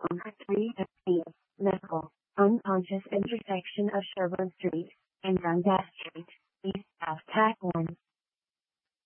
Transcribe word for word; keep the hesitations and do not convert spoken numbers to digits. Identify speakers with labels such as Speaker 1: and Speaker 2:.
Speaker 1: on the three fifty Medical, unconscious intersection of Sherburne Street and Dundas Street, east of Tack one.